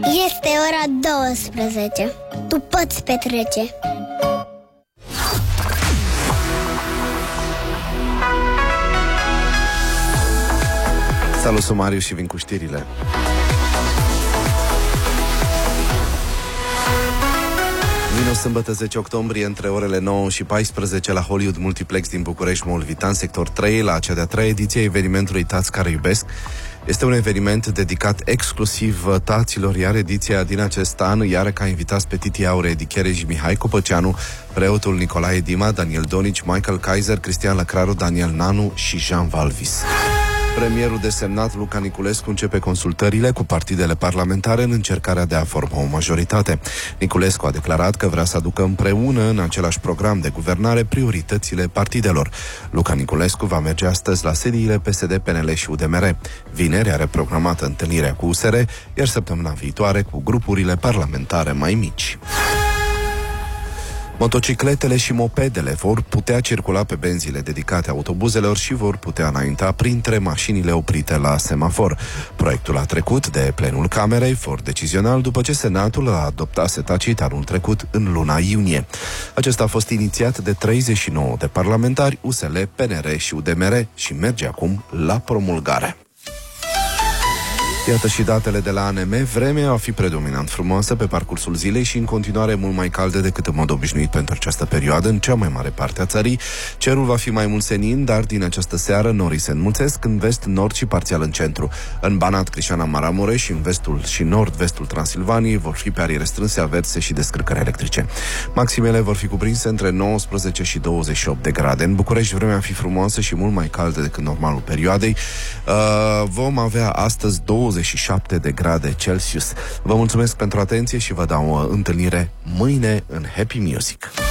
Este ora 12. Tu poți petrece. Salut, sunt Marius și vin cu știrile. Vine sâmbătă 10 octombrie între orele 9 și 14 la Hollywood Multiplex din București, Mall Vitan, sector 3, la cea de-a treia ediție a evenimentului Tați care iubesc. Este un eveniment dedicat exclusiv taților, iar ediția din acest an iară ca invitați pe Titi Aurea, Edi Chereș și Mihai Copăceanu, preotul Nicolae Dima, Daniel Donici, Michael Kaiser, Cristian Lăcraru, Daniel Nanu și Jean Valvis. Premierul desemnat Luca Niculescu începe consultările cu partidele parlamentare în încercarea de a forma o majoritate. Niculescu a declarat că vrea să aducă împreună în același program de guvernare prioritățile partidelor. Luca Niculescu va merge astăzi la sediile PSD, PNL și UDMR. Vineri are programată întâlnirea cu USR, iar săptămâna viitoare cu grupurile parlamentare mai mici. Motocicletele și mopedele vor putea circula pe benzile dedicate autobuzelor și vor putea înainta printre mașinile oprite la semafor. Proiectul a trecut de plenul Camerei, for decizional, după ce Senatul a adoptat tacit anul trecut în luna iunie. Acesta a fost inițiat de 39 de parlamentari, USL, PNR și UDMR și merge acum la promulgare. Iată și datele de la ANM. Vremea va fi predominant frumoasă pe parcursul zilei și în continuare mult mai caldă decât în mod obișnuit pentru această perioadă în cea mai mare parte a țării. Cerul va fi mai mult senin, dar din această seară norii se înmulțesc în vest, nord și parțial în centru. În Banat, Crișana, Maramureș și în vestul și nord-vestul Transilvaniei vor fi pe arii restrânse, averse și descărcări electrice. Maximele vor fi cuprinse între 19 și 28 de grade. În București vremea va fi frumoasă și mult mai caldă decât normalul perioadei. Vom avea astăzi 27 de grade Celsius. Vă mulțumesc pentru atenție și vă dau o întâlnire mâine în Happy Music.